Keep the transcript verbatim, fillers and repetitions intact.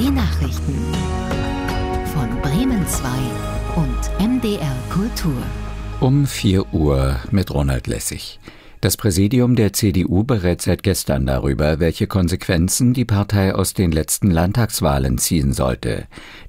Die Nachrichten von Bremen zwei und M D R Kultur. Um vier Uhr mit Ronald Lessig. Das Präsidium der C D U berät seit gestern darüber, welche Konsequenzen die Partei aus den letzten Landtagswahlen ziehen sollte.